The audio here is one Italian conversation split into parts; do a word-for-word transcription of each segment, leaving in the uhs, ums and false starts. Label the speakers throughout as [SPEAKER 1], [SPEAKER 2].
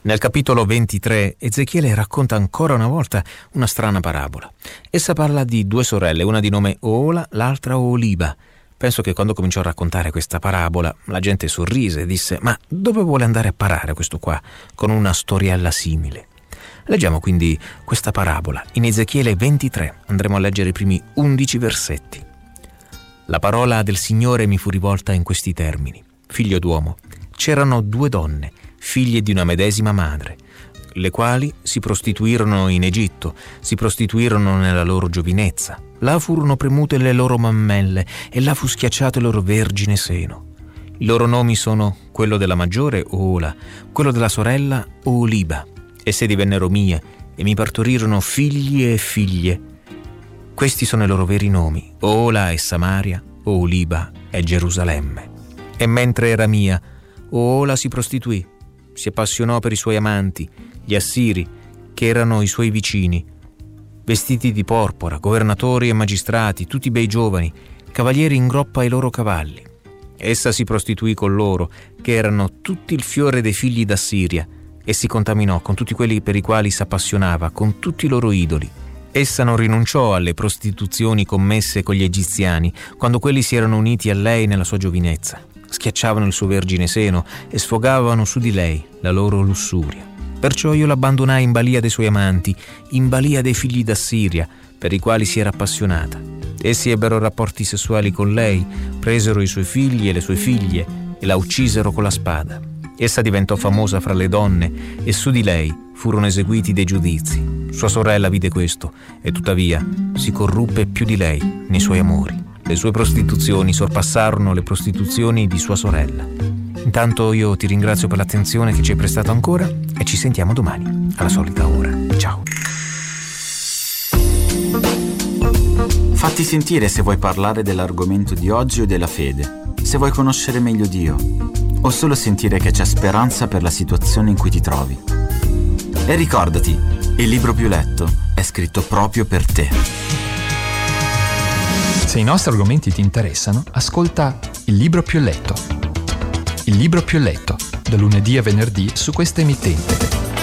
[SPEAKER 1] Nel capitolo ventitré Ezechiele racconta ancora una volta una strana parabola. Essa parla di due sorelle, una di nome Oola, l'altra Oliba. Penso che quando cominciò a raccontare questa parabola la gente sorrise e disse: ma dove vuole andare a parare questo qua con una storiella simile? Leggiamo quindi questa parabola in Ezechiele ventitré. Andremo a leggere i primi undici versetti. La parola del Signore mi fu rivolta in questi termini: figlio d'uomo, c'erano due donne, figlie di una medesima madre, le quali si prostituirono in Egitto, si prostituirono nella loro giovinezza. Là furono premute le loro mammelle e là fu schiacciato il loro vergine seno. I loro nomi sono quello della maggiore Oola, quello della sorella Oliba. Esse divennero mie e mi partorirono figli e figlie. Questi sono i loro veri nomi: Oola è Samaria, Oliba è Gerusalemme. E mentre era mia, Oola si prostituì, si appassionò per i suoi amanti, gli assiri, che erano i suoi vicini, vestiti di porpora, governatori e magistrati, tutti bei giovani, cavalieri in groppa ai loro cavalli. Essa si prostituì con loro, che erano tutti il fiore dei figli d'Assiria, e si contaminò con tutti quelli per i quali s'appassionava, con tutti i loro idoli. Essa non rinunciò alle prostituzioni commesse con gli egiziani, quando quelli si erano uniti a lei nella sua giovinezza. Schiacciavano il suo vergine seno e sfogavano su di lei la loro lussuria. Perciò io l'abbandonai in balia dei suoi amanti, in balia dei figli d'Assiria, per i quali si era appassionata. Essi ebbero rapporti sessuali con lei, presero i suoi figli e le sue figlie e la uccisero con la spada. Essa diventò famosa fra le donne e su di lei furono eseguiti dei giudizi. Sua sorella vide questo e tuttavia si corruppe più di lei nei suoi amori. Le sue prostituzioni sorpassarono le prostituzioni di sua sorella. Intanto io ti ringrazio per l'attenzione che ci hai prestato ancora e ci sentiamo domani alla solita ora. Ciao.
[SPEAKER 2] Fatti sentire se vuoi parlare dell'argomento di oggi o della fede, se vuoi conoscere meglio Dio o solo sentire che c'è speranza per la situazione in cui ti trovi. E ricordati, il libro più letto è scritto proprio per te.
[SPEAKER 3] Se i nostri argomenti ti interessano, ascolta Il libro più letto. Il libro più letto, da lunedì a venerdì su questa emittente.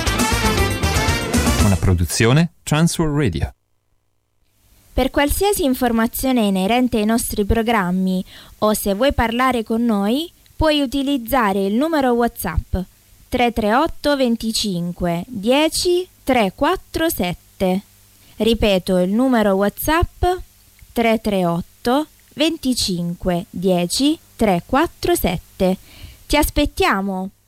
[SPEAKER 3] Una produzione Transworld Radio.
[SPEAKER 4] Per qualsiasi informazione inerente ai nostri programmi o se vuoi parlare con noi, puoi utilizzare il numero WhatsApp tre tre otto venticinque dieci trequarantasette. Ripeto il numero WhatsApp tre tre otto venticinque dieci trequarantasette. Ti aspettiamo!